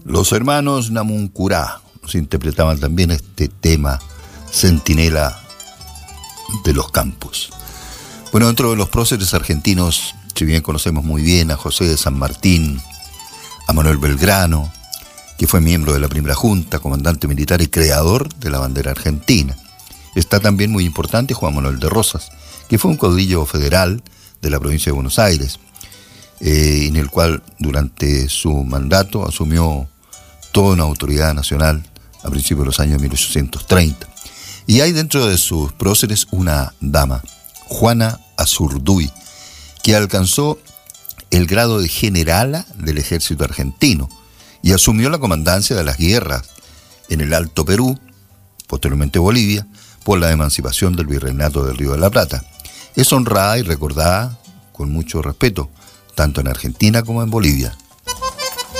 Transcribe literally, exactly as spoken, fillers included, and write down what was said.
Los hermanos Namuncurá nos interpretaban también este tema, Centinela de los Campos. Bueno, dentro de los próceres argentinos, si bien conocemos muy bien a José de San Martín, a Manuel Belgrano, que fue miembro de la primera junta, comandante militar y creador de la bandera argentina. Está también muy importante Juan Manuel de Rosas, que fue un caudillo federal de la provincia de Buenos Aires, eh, en el cual durante su mandato asumió toda una autoridad nacional a principios de los años mil ochocientos treinta. Y hay dentro de sus próceres una dama, Juana Azurduy, que alcanzó el grado de generala del ejército argentino y asumió la comandancia de las guerras en el Alto Perú, posteriormente Bolivia, por la emancipación del Virreinato del Río de la Plata. Es honrada y recordada con mucho respeto, tanto en Argentina como en Bolivia.